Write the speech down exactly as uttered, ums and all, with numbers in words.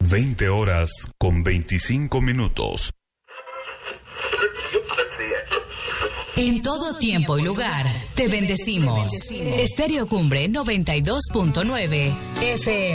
veinte horas con veinticinco minutos. En todo tiempo y lugar, te bendecimos. Estéreo Cumbre noventa y dos punto nueve F M.